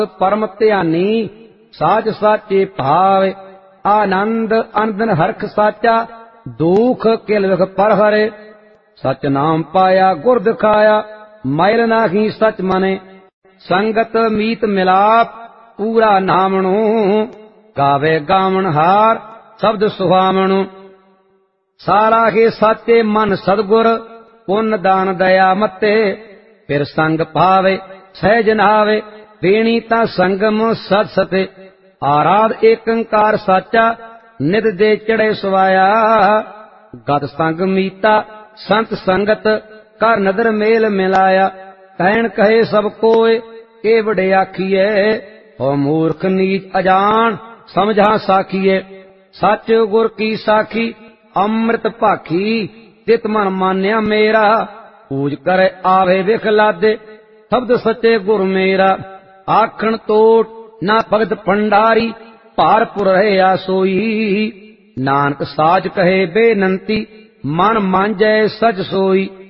परम ध्यानी साच साचे भावे। आनंद अनंदन हरख साचा दुख किल विख पर हरे। सच नाम पाया गुर दिखाया मैल नाही सच मने। संगत मीत मिलाप पूरा नामणु गावे गावण हार शब्द सुहावणु। सारा हे साचे मन सदगुर पुन दान दया मते। फिर संग पावे सहज नावे देनी ता संगम सत सते। आराध एकंकार साचा नित दे चढ़े सवाया। गत संग मीता संत संगत कर नदर मेल मिलाया। कहन कहे सब कोय के बड़े आखिए। हो मूर्ख नीच अजान समझा साखिए। सच गुर की साखी अमृत भाखी तित मन मान्या मेरा। पूज करे आवे विख लादे शब्द सच्चे गुर मेरा। आखण तोट ना भगत भंडारी भारपुर रहे सोई। नानक साच कहे बेनंती मन मांझे सच सोई।